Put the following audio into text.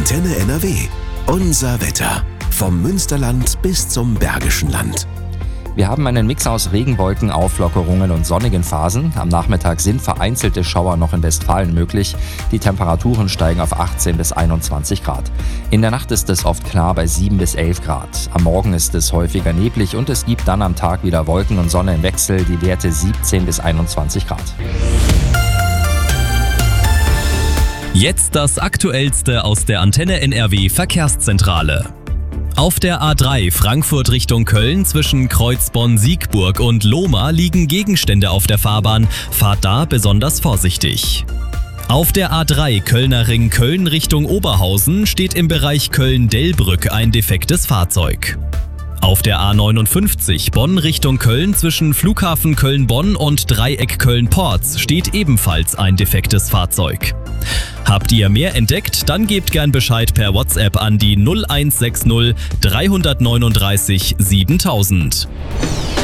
Antenne NRW. Unser Wetter. Vom Münsterland bis zum Bergischen Land. Wir haben einen Mix aus Regenwolken, Auflockerungen und sonnigen Phasen. Am Nachmittag sind vereinzelte Schauer noch in Westfalen möglich. Die Temperaturen steigen auf 18 bis 21 Grad. In der Nacht ist es oft klar bei 7 bis 11 Grad. Am Morgen ist es häufiger neblig und es gibt dann am Tag wieder Wolken und Sonne im Wechsel, die Werte 17 bis 21 Grad. Jetzt das Aktuellste aus der Antenne NRW Verkehrszentrale. Auf der A3 Frankfurt Richtung Köln zwischen Kreuzbonn-Siegburg und Lohmar liegen Gegenstände auf der Fahrbahn. Fahrt da besonders vorsichtig. Auf der A3 Kölner Ring Köln Richtung Oberhausen steht im Bereich Köln-Dellbrück ein defektes Fahrzeug. Auf der A59 Bonn Richtung Köln zwischen Flughafen Köln-Bonn und Dreieck Köln-Porz steht ebenfalls ein defektes Fahrzeug. Habt ihr mehr entdeckt? Dann gebt gern Bescheid per WhatsApp an die 0160 339 7000.